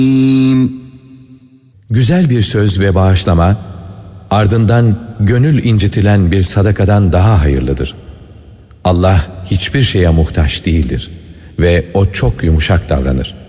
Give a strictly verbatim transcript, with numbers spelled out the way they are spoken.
Güzel bir söz ve bağışlama, ardından gönül incitilen bir sadakadan daha hayırlıdır. Allah hiçbir şeye muhtaç değildir ve o çok yumuşak davranır.